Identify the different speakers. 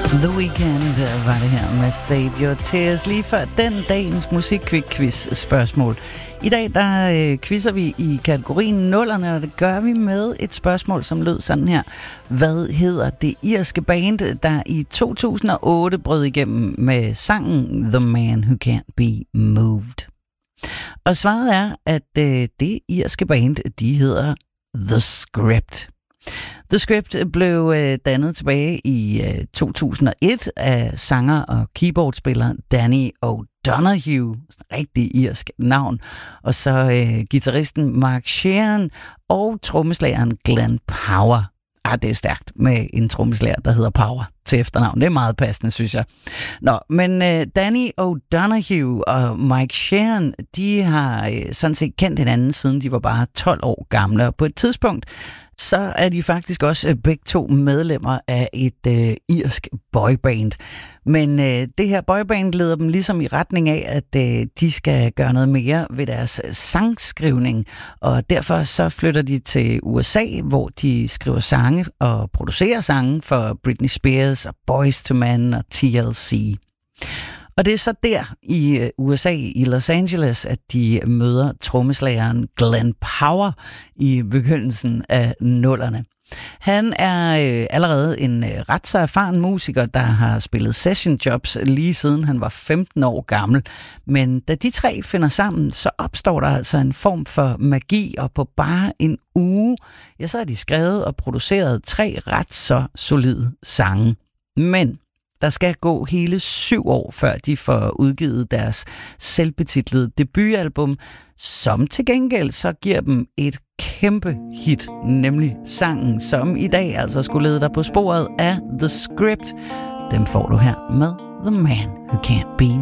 Speaker 1: The Weeknd var det her med Save Your Tears, lige før den dagens musikquiz spørgsmål. I dag der quizzer vi i kategorien nullerne, og det gør vi med et spørgsmål, som lød sådan her. Hvad hedder det irske band, der i 2008 brød igennem med sangen The Man Who Can't Be Moved? Og svaret er, at det irske band, de hedder The Script. The Script blev dannet tilbage i 2001 af sanger og keyboardspiller Danny O'Donoghue, rigtig irsk navn, og så guitaristen Mark Sheeran og trommeslageren Glenn Power. Det er stærkt med en trommeslager, der hedder Power til efternavn. Det er meget passende, synes jeg. Nå, men Danny O'Donoghue og Mike Sheeran, de har sådan set kendt hinanden, siden de var bare 12 år gamle. Og på et tidspunkt, så er de faktisk også begge to medlemmer af et irsk boyband. Men det her boyband leder dem ligesom i retning af, at de skal gøre noget mere ved deres sangskrivning. Og derfor så flytter de til USA, hvor de skriver sange og producerer sange for Britney Spears og Boyz II Men og TLC. Og det er så der i USA, i Los Angeles, at de møder trommeslageren Glenn Power i begyndelsen af nullerne. Han er allerede en ret så erfaren musiker, der har spillet sessionjobs lige siden han var 15 år gammel. Men da de tre finder sammen, så opstår der altså en form for magi, og på bare en uge, ja, så har de skrevet og produceret 3 ret så solide sange. Men der skal gå hele 7 år, før de får udgivet deres selvbetitlede debutalbum, som til gengæld så giver dem et kæmpe hit, nemlig sangen, som i dag altså skulle lede dig på sporet af The Script. Dem får du her med The Man Who Can't Be